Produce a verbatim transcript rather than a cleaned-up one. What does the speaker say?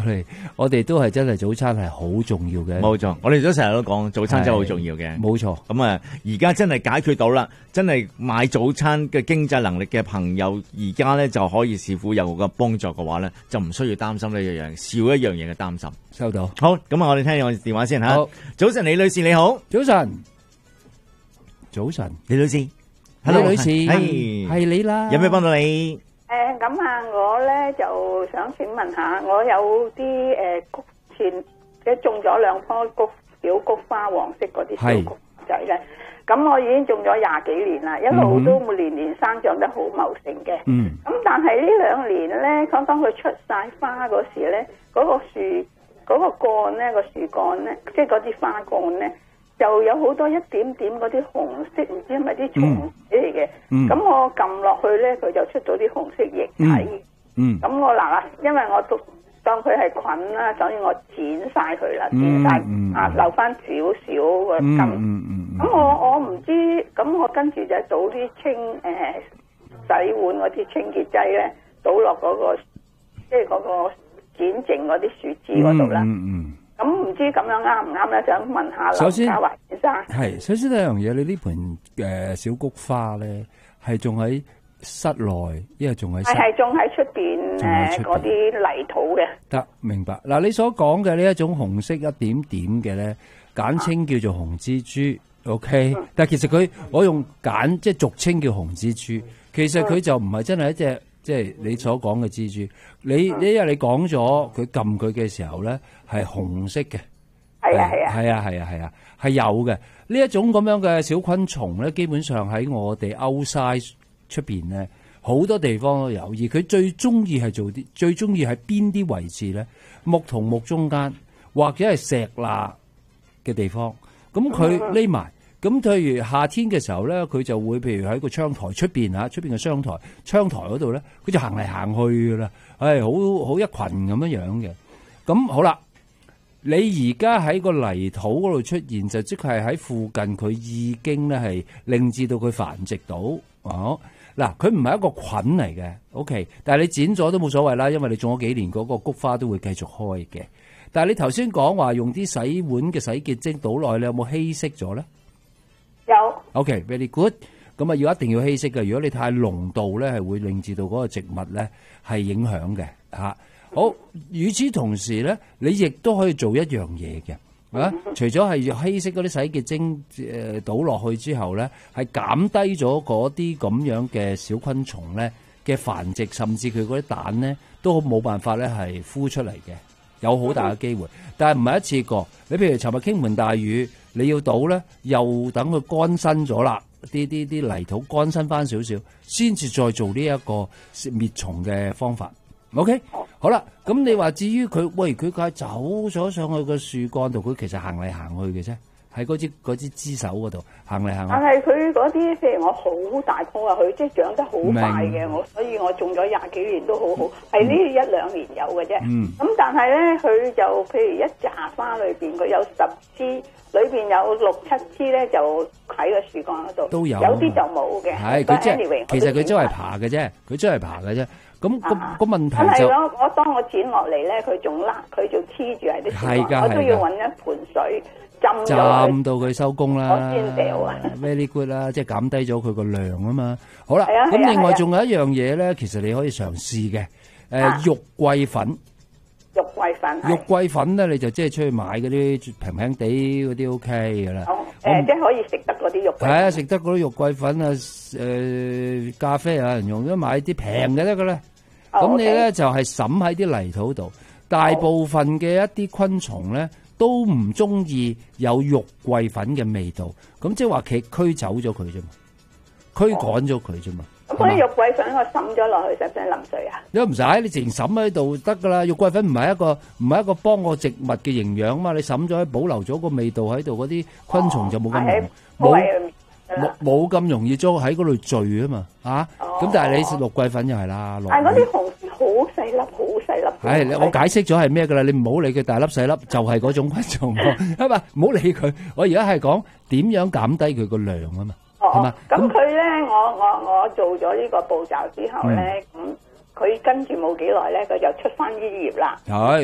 哋我哋都係真係早餐係好重要嘅。 冇錯，我哋都成日都講早餐真係好重要嘅。 冇錯。 咁啊，而家真係解決到啦，真係買早餐嘅經濟能力嘅朋友，而家咧就可以視乎有個幫助嘅話咧，就唔需要擔心呢一樣少一樣嘢嘅擔心。 收到。 好，咁啊，我哋聽下我哋電話先吓。 好， 早晨，李女士你好。 早晨，早晨， 李女士， 李女士，係係你啦。 有咩幫到你？ 誒，咁啊，我咧就想請問下，我有啲誒菊前嘅種咗兩棵菊小菊花，黃色嗰啲小菊仔咧。咁我已經種咗廿幾年啦，一路都年年生長得好茂盛嘅。嗯。咁但係呢兩年咧，當當佢出晒花嗰時咧，嗰個樹嗰個幹咧，個樹幹咧，即係嗰啲花幹咧，就有好多一點點嗰啲紅色，唔知係咪啲蟲子嚟嘅。嗯。咁我撳落去咧，佢就出咗啲紅色液體。嗯。咁我嗱嗱，因為我都當佢係菌啦，所以我剪晒佢啦，剪晒啊，留翻少少個根。嗯嗯。咁我我唔知，咁我跟住就倒啲清誒、呃、洗碗嗰啲清潔劑咧，倒落嗰個即係嗰個剪剩嗰啲樹枝嗰度啦。嗯嗯。咁唔知咁樣啱唔啱咧？想問下劉家華先生。係， 首先第一樣嘢，你呢盆誒小菊花咧，係種喺室內，因為種喺係係種喺出邊誒嗰啲泥土嘅。得， 明白。嗱，你所講嘅呢一種紅色一點點嘅咧，簡稱叫做紅蜘蛛。OK，嗯、但係其實佢我用簡即係俗稱叫紅蜘蛛，其實佢就唔係真係一隻即係你所講嘅蜘蛛。你、嗯、你因為你講咗佢撳佢嘅時候咧係紅色嘅， 係啊係啊係啊係啊係啊係有嘅呢一種咁樣嘅小昆蟲咧，基本上喺我哋歐西出邊咧好多地方都有，而佢最中意係做啲最中意喺邊啲位置咧？木同木中間或者係石罅嘅地方，咁佢匿埋。咁譬如夏天嘅時候咧，佢就會譬如喺個窗台出邊嚇，出邊嘅窗台窗台嗰度咧，佢就行嚟行去噶啦，係好好一群咁樣樣嘅。咁好啦，你而家喺個泥土嗰度出現，就即係喺附近，佢已經咧係令至到佢繁殖到。哦，嗱，佢唔係一個菌嚟嘅 ，OK，但係你剪咗都冇所謂啦，因為你種咗幾年，嗰個菊花都會繼續開嘅。但係你頭先講話用啲洗碗嘅洗潔精倒落去，你有冇稀釋咗咧？ 有 ，OK，very good。咁啊，要一定要稀釋嘅。如果你太濃度咧，係會令至到嗰個植物咧係影響嘅嚇。好，與此同時咧，你亦都可以做一樣嘢嘅，啊，除咗係要稀釋嗰啲洗潔精誒倒落去之後咧，係減低咗嗰啲咁樣嘅小昆蟲咧嘅繁殖，甚至佢嗰啲蛋咧都冇辦法咧係孵出嚟嘅，有好大嘅機會。但係唔係一次過。你譬如尋日傾盆大雨。你要倒咧，又等佢乾身咗啦，啲啲啲泥土乾身翻少少，先至再做呢一個滅蟲嘅方法。OK，好啦，咁你話至於佢，喂，佢佢走咗上去個樹幹度，佢其實行嚟行去嘅啫，喺嗰支嗰支枝手嗰度行嚟行去。 但係佢嗰啲，譬如我好大棵啊，佢即係長得好快嘅，我所以我種咗廿幾年都好好，係呢、嗯、一兩年有嘅啫。咁、嗯、但係咧，佢就譬如一紮花裏邊，佢有十枝。裏邊有六七枝咧，就喺個樹幹嗰度，都有，有啲就冇嘅。係佢即係，其實佢周圍爬嘅啫，佢周圍爬嘅啫。咁個個問題就係我我當我剪落嚟咧，佢仲甩，佢仲黐住喺啲樹幹，我都要揾一盆水浸咗，浸到佢收工啦。我先掉啊 ，very good 啦，即係減低咗佢個量啊嘛。好啦，咁另外仲有一樣嘢咧，其實你可以嘗試嘅，誒肉桂粉。 肉桂粉， 肉桂粉咧，你就即係出去買嗰啲平平地嗰啲 OK 噶啦。 哦，誒，即係可以食得嗰啲肉桂粉。係啊，食得嗰啲肉桂粉啊，誒，咖啡啊，人用咗買啲平嘅得噶啦。咁你咧就係滲喺啲泥土度。大部分嘅一啲昆蟲咧都唔中意有肉桂粉嘅味道。咁即係話佢驅走咗佢啫嘛，驅趕咗佢啫嘛。 咁嗰啲肉桂粉我滲咗落去，使唔使淋水啊？ 你都唔使，你淨滲喺度得噶啦。肉桂粉唔係一個唔係一個幫個植物嘅營養嘛，你滲咗，保留咗個味道喺度，嗰啲昆蟲就冇咁容冇冇冇咁容易裝喺嗰度聚啊嘛，啊！咁但係你食肉桂粉又係啦， 但係嗰啲紅絲好細粒，好細粒。 係，我解釋咗係咩噶啦，你唔好理佢大粒細粒，就係嗰種昆蟲啊嘛，唔好理佢。我而家係講點樣減低佢個量啊嘛。 哦，咁佢咧，我我我做咗呢個步驟之後咧，咁佢跟住冇幾耐咧，佢就出翻啲葉啦。係。